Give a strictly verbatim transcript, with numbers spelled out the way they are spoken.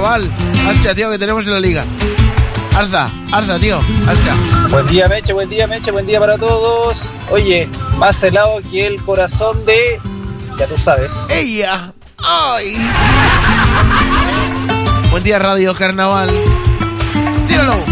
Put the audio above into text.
carnaval. Hostia, tío, que tenemos en la liga. Arza, Arza, tío, Arza. Buen día, Meche, buen día, Meche, buen día para todos. Oye, más helado que el corazón de... Ya tú sabes. ¡Ella! ¡Ay! Buen día, Radio Carnaval. Tíralo.